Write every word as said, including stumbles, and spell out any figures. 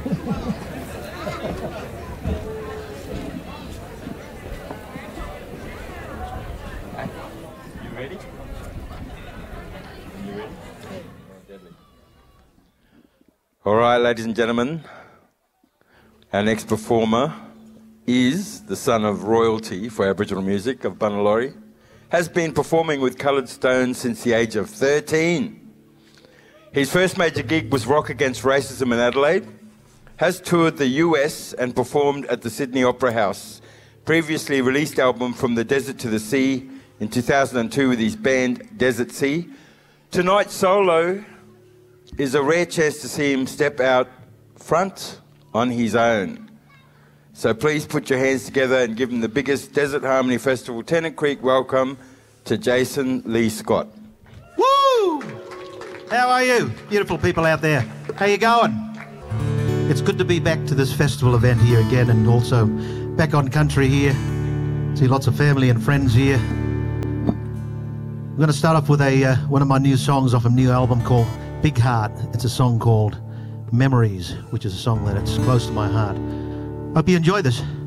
You ready? You ready? All right, ladies and gentlemen, our next performer is the son of royalty for Aboriginal music of Bunalori, has been performing with Coloured Stone since the age of thirteen. His first major gig was Rock Against Racism in Adelaide, has toured the U S and performed at the Sydney Opera House, previously released album From the Desert to the Sea in two thousand two with his band Desert Sea. Tonight's solo is a rare chance to see him step out front on his own. So please put your hands together and give him the biggest Desert Harmony Festival Tennant Creek welcome to Jason Lee Scott. Woo! How are you, beautiful people out there? How you going? It's good to be back to this festival event here again, and also back on country here. See lots of family and friends here. I'm going to start off with a uh, one of my new songs off a new album called Big Heart. It's a song called Memories, which is a song that it's close to my heart. Hope you enjoy this.